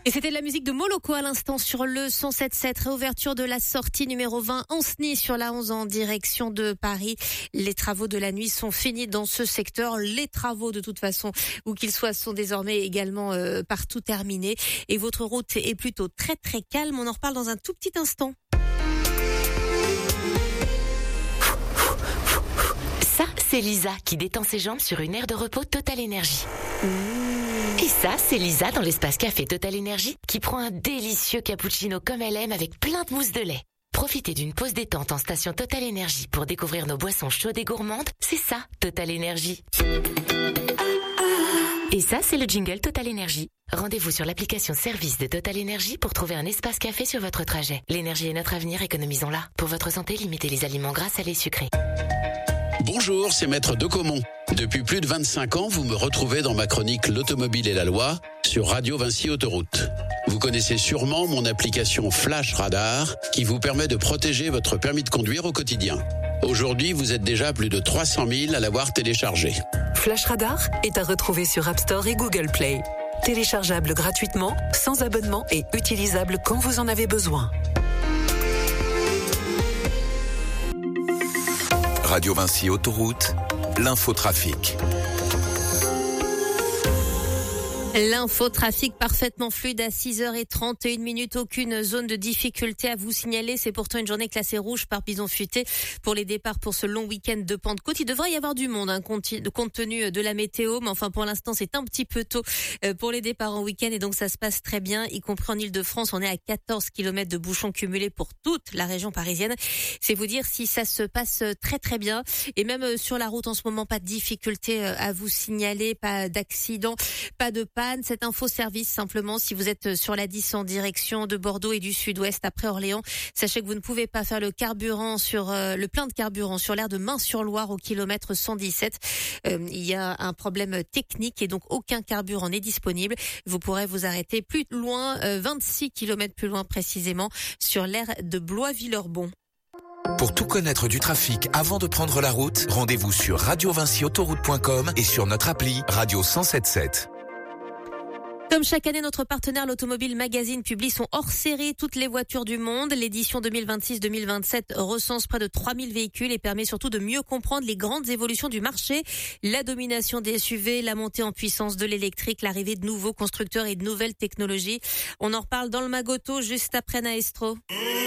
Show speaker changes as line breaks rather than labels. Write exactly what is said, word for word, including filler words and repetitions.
Et c'était de la musique de Moloko à l'instant sur le cent sept sept. Réouverture de la sortie numéro vingt Ancenis sur la onze en direction de Paris. Les travaux de la nuit sont finis dans ce secteur. Les travaux de toute façon, où qu'ils soient, sont désormais également euh, partout terminés. Et votre route est plutôt très très calme. On en reparle dans un tout petit instant.
Ça, c'est Lisa qui détend ses jambes sur une aire de repos Total Énergie. Et ça, c'est Lisa dans l'espace café Total Énergie qui prend un délicieux cappuccino comme elle aime avec plein de mousse de lait. Profitez d'une pause détente en station Total Énergie pour découvrir nos boissons chaudes et gourmandes. C'est ça, Total Énergie. Et ça, c'est le jingle Total Énergie. Rendez-vous sur l'application service de Total Énergie pour trouver un espace café sur votre trajet. L'énergie est notre avenir, économisons-la. Pour votre santé, limitez les aliments gras, salés, sucrés.
Bonjour, c'est Maître Decomont. Depuis plus de vingt-cinq ans, vous me retrouvez dans ma chronique L'Automobile et la Loi sur Radio Vinci Autoroute. Vous connaissez sûrement mon application Flash Radar qui vous permet de protéger votre permis de conduire au quotidien. Aujourd'hui, vous êtes déjà plus de trois cent mille à l'avoir téléchargé.
Flash Radar est à retrouver sur App Store et Google Play. Téléchargeable gratuitement, sans abonnement et utilisable quand vous en avez besoin.
Radio Vinci Autoroute, l'infotrafic.
L'infotrafic parfaitement fluide à six heures trente et une minutes. Aucune zone de difficulté à vous signaler. C'est pourtant une journée classée rouge par bison futé pour les départs pour ce long week-end de Pentecôte. Il devrait y avoir du monde, hein, compte tenu de la météo. Mais enfin, pour l'instant, c'est un petit peu tôt pour les départs en week-end. Et donc, ça se passe très bien, y compris en Ile-de-France. On est à quatorze kilomètres de bouchons cumulés pour toute la région parisienne. C'est vous dire si ça se passe très, très bien. Et même sur la route, en ce moment, pas de difficulté à vous signaler, pas d'accident, pas de panne. Cet info service simplement si vous êtes sur la dix en direction de Bordeaux et du sud-ouest après Orléans, sachez que vous ne pouvez pas faire le carburant sur euh, le plein de carburant sur l'aire de Main-sur-Loire au kilomètre cent dix-sept. Euh, il y a un problème technique et donc aucun carburant n'est disponible. Vous pourrez vous arrêter plus loin, euh, vingt-six kilomètres plus loin précisément, sur l'aire de Blois-Villerbon.
Pour tout connaître du trafic avant de prendre la route, rendez-vous sur radio vinci autoroute point com et sur notre appli Radio cent sept sept.
Comme chaque année, notre partenaire l'Automobile Magazine publie son hors-série Toutes les voitures du monde. L'édition deux mille vingt-six deux mille vingt-sept recense près de trois mille véhicules et permet surtout de mieux comprendre les grandes évolutions du marché. La domination des S U V, la montée en puissance de l'électrique, l'arrivée de nouveaux constructeurs et de nouvelles technologies. On en reparle dans le Magoto juste après Naestro.